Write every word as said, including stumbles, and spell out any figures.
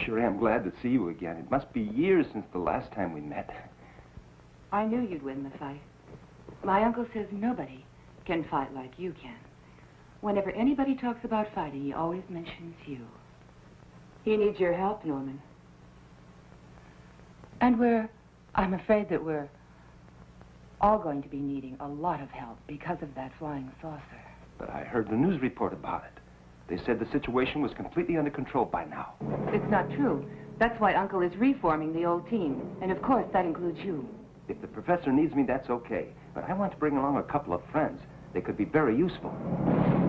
sure am glad to see you again. It must be years since the last time we met. I knew you'd win the fight. My uncle says nobody can fight like you can. Whenever anybody talks about fighting, he always mentions you. He needs your help, Norman. And we're, I'm afraid that we're all going to be needing a lot of help because of that flying saucer. But I heard the news report about it. They said the situation was completely under control by now. It's not true. That's why Uncle is reforming the old team. And of course, that includes you. If the professor needs me, that's okay. But I want to bring along a couple of friends. They could be very useful.